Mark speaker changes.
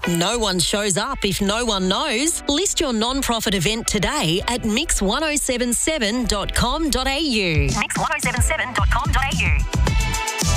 Speaker 1: No one shows up if no one knows. List your non-profit event today at mix1077.com.au.
Speaker 2: Mix1077.com.au.